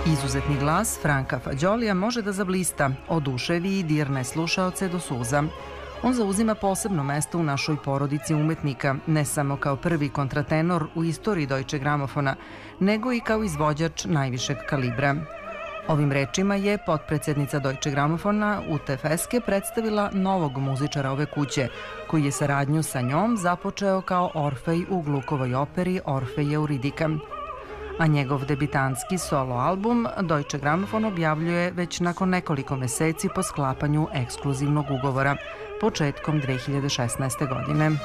Izuzetni glas Franka Fagiolija može da zablista, oduševi i dirne slušaoce do suza. On zauzima posebno mesto u našoj porodici umetnika, ne samo kao prvi kontratenor u istoriji Deutsche Gramofona, nego i kao izvođač najvišeg kalibra. Ovim rečima je potpredsednica Deutsche Gramofona Ute Feske predstavila novog muzičara ove kuće, koji je saradnju sa njom započeo kao Orfej u Glukovoj operi Orfej Euridika. A njegov debitanski solo album Deutsche Gramofon objavljuje već nakon nekoliko meseci po sklapanju ekskluzivnog ugovora, početkom 2016. godine.